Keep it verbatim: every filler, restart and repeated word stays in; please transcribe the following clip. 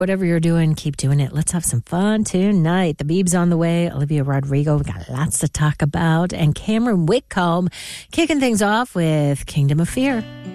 Whatever you're doing, keep doing it. Let's have some fun tonight. The Beeb's on the way. Olivia Rodrigo, we got lots to talk about. And Cameron Whitcomb kicking things off with Kingdom of Fear.